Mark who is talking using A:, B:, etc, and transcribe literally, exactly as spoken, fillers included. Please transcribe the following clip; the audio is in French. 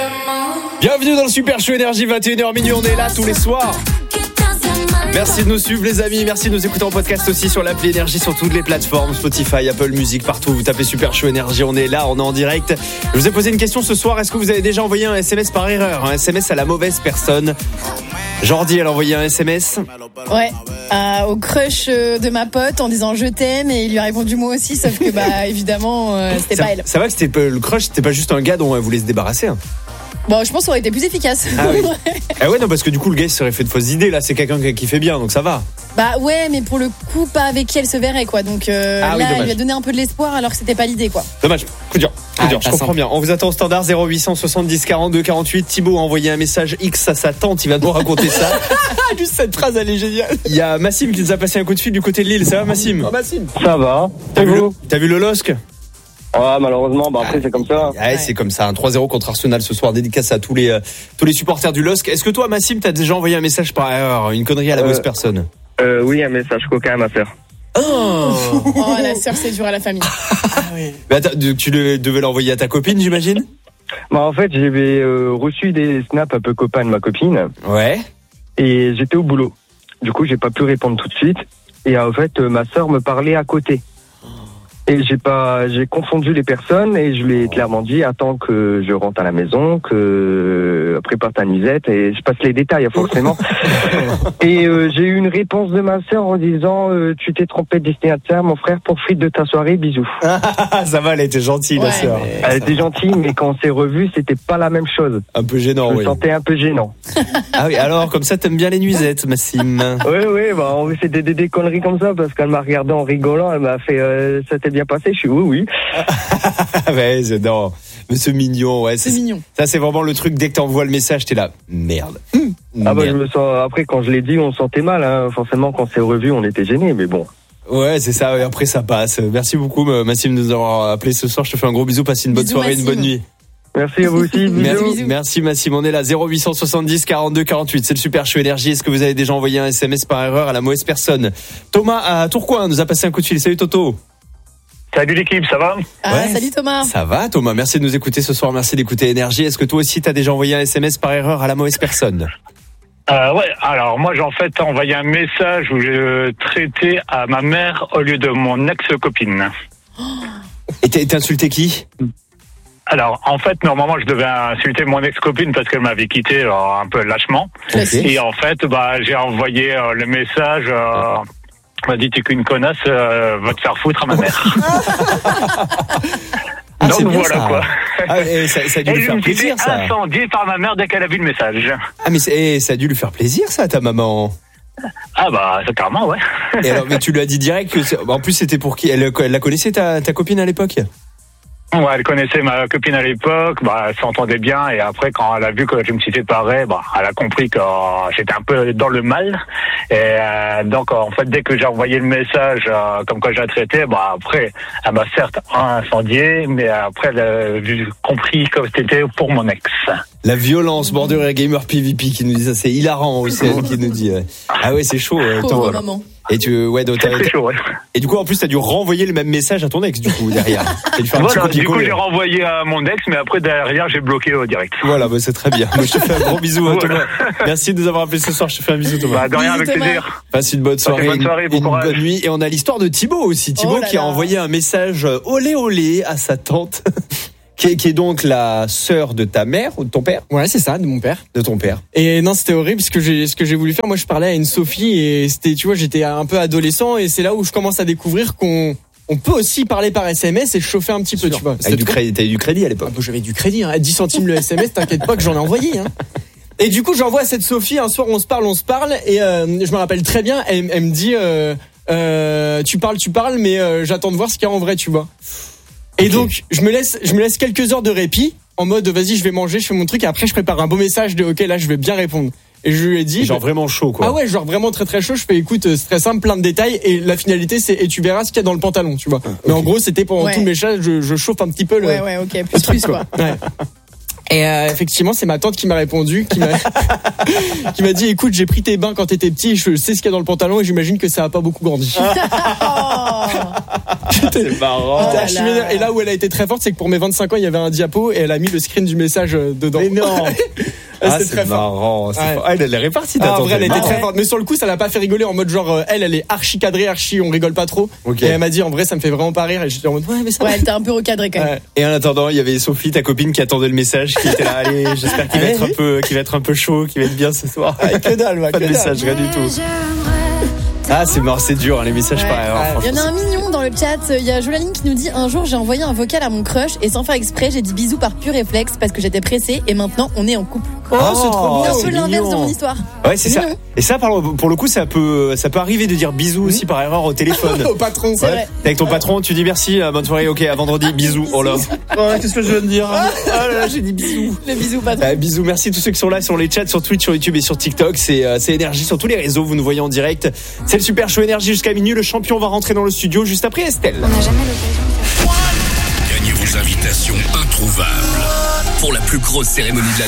A: Bienvenue dans le Super Show Énergie, vingt et une heures minuit, on est là tous les soirs. Merci de nous suivre les amis, merci de nous écouter en podcast aussi sur l'appli Énergie, sur toutes les plateformes, Spotify, Apple Music, partout. Vous tapez Super Show Énergie, on est là, on est en direct. Je vous ai posé une question ce soir, est-ce que vous avez déjà envoyé un S M S par erreur? Un S M S à la mauvaise personne? Jordi, elle a envoyé un S M S.
B: Ouais, euh, au crush de ma pote en disant je t'aime, et il lui a répondu moi aussi, sauf que bah évidemment euh, c'était
A: ça,
B: pas elle.
A: Ça va que c'était pas, le crush, c'était pas juste un gars dont elle voulait se débarrasser. Hein.
B: Bon, je pense que ça aurait été plus efficace.
A: Ah oui. Ah ouais, non, parce que du coup, le gars, il serait fait de fausses idées. Là, c'est quelqu'un qui fait bien, donc ça va.
B: Bah ouais, mais pour le coup, pas avec qui elle se verrait, quoi. Donc euh,
A: ah,
B: là,
A: oui,
B: il lui a donné un peu de l'espoir alors que c'était pas l'idée, quoi.
A: Dommage. Coup dur. Coup
C: ah,
A: dur, je comprends simple. bien. On vous attend au standard zéro huit cent soixante-dix quarante-deux quarante-huit. Thibaut a envoyé un message X à sa tante. Il va nous raconter ça.
C: Juste cette phrase, elle est géniale.
A: Il y a Massim qui nous a passé un coup de fil du côté de Lille. Ça va, Massim?
C: Oh, Massim.
D: Ça va.
A: T'as vu, le, t'as vu le L O S C?
D: Ouais, malheureusement, bah après ah, c'est comme ça.
A: Ouais, ouais, c'est comme ça. Un trois zéro contre Arsenal ce soir. Dédicace à tous les euh, tous les supporters du L O S C. Est-ce que toi, Massim, t'as déjà envoyé un message par erreur, une connerie à la euh, mauvaise personne?
D: Euh, oui, un message coquin à ma sœur.
B: Oh, oh la sœur, c'est dur à la famille.
A: Ah oui. Bah, tu devais l'envoyer à ta copine, j'imagine?
D: Bah en fait, j'avais euh, reçu des snaps un peu copains de ma copine.
A: Ouais.
D: Et j'étais au boulot. Du coup, j'ai pas pu répondre tout de suite. Et en fait, euh, ma sœur me parlait à côté. Et j'ai pas, j'ai confondu les personnes et je lui ai clairement dit attends que je rentre à la maison, que prépare ta nuisette, et je passe les détails forcément. Et euh, j'ai eu une réponse de ma sœur en disant euh, tu t'es trompé de destinataire, mon frère, profite de ta soirée, bisous.
A: Ça va, elle était gentille, ouais, la sœur.
D: Mais... Elle était gentille, mais quand on s'est revus, c'était pas la même chose.
A: Un peu gênant,
D: je
A: oui.
D: Je me sentais un peu gênant.
A: Ah oui, alors comme ça t'aimes bien les nuisettes, Massim?
D: Oui, oui, bah on c'était des, des conneries comme ça parce qu'elle m'a regardé en rigolant, elle m'a fait euh, ça t'est bien passé, je suis oui, oui.
A: Ouais, j'adore. Mais c'est mignon, ouais.
B: C'est, c'est mignon.
A: Ça, c'est vraiment le truc, dès que t'envoies le message, t'es là. Merde.
D: Mmh. Ah
A: Merde.
D: bah, je me sens, après, quand je l'ai dit, on se sentait mal, hein. Forcément, quand c'est revu, on était gênés, mais bon.
A: Ouais, c'est ça, et après, ça passe. Merci beaucoup, Massim, de nous avoir appelé ce soir. Je te fais un gros bisou, passe une bonne
B: bisous,
A: soirée,
B: Massim.
A: Une bonne nuit.
D: Merci à vous aussi.
A: Merci,
D: bisous.
A: merci Massim, on est là, zéro huit cent soixante-dix quarante-deux quarante-huit. C'est le Super Show Énergie. Est-ce que vous avez déjà envoyé un S M S par erreur à la mauvaise personne? Thomas à Tourcoing nous a passé un coup de fil. Salut Toto.
E: Salut l'équipe, ça va?
B: Ah,
A: ouais,
B: salut Thomas.
A: Ça va Thomas, merci de nous écouter ce soir, merci d'écouter Énergie. Est-ce que toi aussi t'as déjà envoyé un S M S par erreur à la mauvaise personne?
E: Euh, ouais, alors moi j'ai en fait envoyé un message où j'ai traité à ma mère au lieu de mon ex-copine.
A: Et t'as, t'as insulté qui?
E: Alors en fait normalement je devais insulter mon ex-copine parce qu'elle m'avait quitté euh, un peu lâchement.
A: Okay.
E: Et en fait bah j'ai envoyé euh, le message... Euh, m'a dit t'es qu'une connasse, euh, va te faire foutre à ma mère.
A: Ah,
E: donc voilà
A: ça.
E: Quoi.
A: Ah, et ça, ça a dû
E: et
A: lui faire plaisir ça.
E: Incendié par ma mère dès qu'elle a vu le message.
A: Ah mais c'est, ça a dû lui faire plaisir ça, ta maman.
E: Ah bah c'est carrément ouais.
A: Et alors mais tu lui as dit direct que c'est... en plus c'était pour qui? Elle, elle la connaissait ta, ta copine à l'époque?
E: Ouais, elle connaissait ma copine à l'époque, bah, elle s'entendait bien, et après, quand elle a vu que je me suis séparé, bah, elle a compris que euh, j'étais un peu dans le mal, et euh, donc, en fait, dès que j'ai envoyé le message, euh, comme quoi je la traitais, bah, après, elle m'a certes incendié, mais après, elle a compris que c'était pour mon ex.
A: La violence, Border et Gamer P V P qui nous dit ça, c'est hilarant aussi, elle qui nous dit, ouais. Ah ouais, c'est chaud. Euh,
B: Pauvre maman.
A: Et tu, ouais, donc,
E: c'est chaud, ouais.
A: Et du coup, en plus, t'as dû renvoyer le même message à ton ex, du coup, derrière.
E: Voilà, du coup, j'ai renvoyé à mon ex, mais après, derrière, j'ai bloqué au direct.
A: Voilà, bah, c'est très bien. Moi, je te fais un gros bisou, hein, Thomas. Merci de nous avoir appelé ce soir. Je te fais un bisou, Thomas.
E: Bah, de rien, avec plaisir.
A: Passe une bonne soirée.
E: Bonne soirée, bon
A: une
E: courage.
A: Bonne nuit. Et on a l'histoire de Thibaut aussi. Thibaut
B: oh
A: qui a envoyé un message olé olé à sa tante. Qui est, qui est donc la sœur de ta mère ou de ton père?
C: Ouais, c'est ça, de mon père.
A: De ton père.
C: Et non, c'était horrible ce que j'ai, ce que j'ai voulu faire. Moi, je parlais à une Sophie et c'était, tu vois, j'étais un peu adolescent et c'est là où je commence à découvrir qu'on, on peut aussi parler par S M S et chauffer un petit peu, tu vois.
A: Avec du crédit, t'avais du crédit à l'époque?
C: Ah, bah, j'avais du crédit, hein. À dix centimes le S M S, t'inquiète pas que j'en ai envoyé, hein. Et du coup, j'envoie à cette Sophie, un soir, on se parle, on se parle et euh, je me rappelle très bien, elle, elle me dit, euh, euh, tu parles, tu parles, mais euh, j'attends de voir ce qu'il y a en vrai, tu vois. Et okay. Donc, je me laisse, je me laisse quelques heures de répit, en mode, vas-y, je vais manger, je fais mon truc, et après, je prépare un beau message de, ok, là, je vais bien répondre. Et je lui ai dit.
A: Genre vraiment chaud, quoi.
C: Ah ouais, genre vraiment très très chaud. Je fais, écoute, c'est très simple, plein de détails, et la finalité, c'est, et tu verras ce qu'il y a dans le pantalon, tu vois. Okay. Mais en gros, c'était pendant
B: ouais.
C: tout le message, je, je chauffe un petit peu le.
B: Ouais, ouais, ok, plus, plus, quoi.
C: Ouais. Et euh, effectivement, c'est ma tante qui m'a répondu, qui m'a, qui m'a dit, écoute, j'ai pris tes bains quand t'étais petit, je sais ce qu'il y a dans le pantalon et j'imagine que ça a pas beaucoup grandi.
A: C'est marrant.
C: Oh là là. Et là où elle a été très forte, c'est que pour mes vingt-cinq ans, il y avait un diapo et elle a mis le screen du message dedans.
A: Mais non. Ah,
C: c'était
A: c'est
C: très
A: marrant.
C: fort.
A: C'est
C: Ouais.
A: fort. Ah, elle est répartie.
C: Ah, en vrai, elle était
A: Ah,
C: très
A: ouais.
C: forte. Mais sur le coup, ça l'a pas fait rigoler en mode genre, euh, elle, elle est archi cadrée, archi, on rigole pas trop.
A: Okay.
C: Et elle m'a dit, en vrai, ça me fait vraiment pas rire. Et j'étais en mode, ouais, mais ça.
B: Ouais, elle t'a un peu recadré quand même.
C: Ouais.
A: Et en attendant, il y avait Sophie, ta copine, qui attendait le message, qui était là. Allez, j'espère qu'il va être un peu, qu'il va être un peu chaud, qu'il va être bien ce soir.
C: Ouais, que dalle, ouais,
A: Pas de
C: que dalle.
A: message, rien du tout. Ah, c'est mort, c'est dur, hein, les messages
B: Ouais.
A: par erreur.
C: Ouais.
B: Il y en
A: franchement,
B: a un mignon dans le chat. Il y a Jolaline qui nous dit un jour j'ai envoyé un vocal à mon crush et sans faire exprès j'ai dit bisous par pur réflexe parce que j'étais pressée et maintenant on est en couple.
C: Oh, c'est trop
B: C'est
C: beau.
B: un peu
A: c'est
B: l'inverse
A: mignon.
B: de mon histoire.
A: Ouais, c'est ça.
B: mignon.
A: Et ça, pour pour le coup, ça peut, ça peut arriver de dire bisous aussi par erreur au téléphone.
C: Au patron.
B: C'est vrai.
A: T'es avec ton patron, tu dis merci, euh, bonne soirée, ok, à vendredi, bisous. Oh là.
C: Ouais, qu'est-ce que je viens de dire?
A: Ah là là, j'ai dit bisous.
B: Le bisou patron.
A: Euh, bisous, merci à tous ceux qui sont là sur les chats, sur Twitch, sur YouTube et sur TikTok. C'est euh, c'est Énergie sur tous les réseaux, vous nous voyez en direct. C'est le Super Show Énergie jusqu'à minuit. Le champion va rentrer dans le studio juste après Estelle.
F: On n'a jamais l'occasion de faire.
G: Gagnez vos invitations introuvables pour la plus grosse cérémonie de la